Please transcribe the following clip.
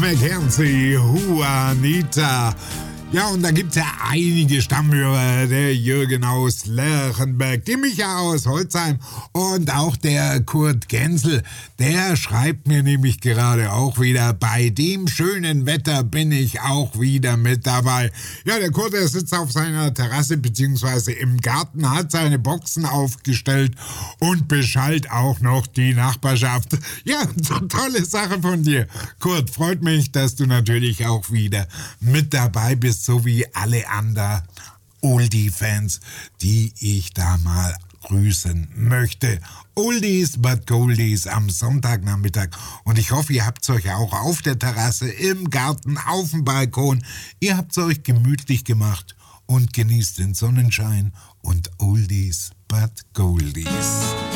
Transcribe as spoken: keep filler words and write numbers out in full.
McKenzie, Juanita. Ja, und da gibt es ja einige Stammhörer, der Jürgen aus Lerchenberg, die Micha aus Holzheim und auch der Kurt Gensel, der schreibt mir nämlich gerade auch wieder, bei dem schönen Wetter bin ich auch wieder mit dabei. Ja, der Kurt, der sitzt auf seiner Terrasse beziehungsweise im Garten, hat seine Boxen aufgestellt und beschallt auch noch die Nachbarschaft. Ja, so tolle Sache von dir. Kurt, freut mich, dass du natürlich auch wieder mit dabei bist, so wie alle anderen Oldie-Fans, die ich da mal grüßen möchte. Oldies but Goldies am Sonntagnachmittag. Und ich hoffe, ihr habt es euch auch auf der Terrasse, im Garten, auf dem Balkon. Ihr habt es euch gemütlich gemacht und genießt den Sonnenschein und Oldies but Goldies.